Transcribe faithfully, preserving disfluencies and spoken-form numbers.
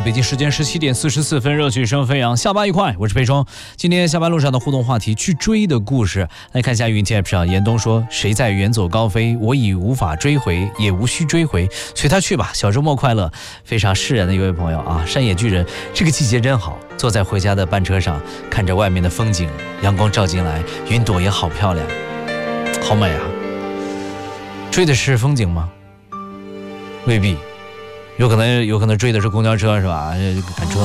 北京时间十七点四十四分，热血声飞扬，下班愉快，我是裴冲。今天下班路上的互动话题，去追的故事。来看一下云天 app 上，严冬说：谁在远走高飞，我已无法追回，也无需追回，随他去吧。小周末快乐，非常释然的一位朋友啊。山野巨人，这个季节真好，坐在回家的班车上，看着外面的风景，阳光照进来，云朵也好漂亮，好美啊。追的是风景吗？未必。有可能有可能追的是公交车是吧？赶车。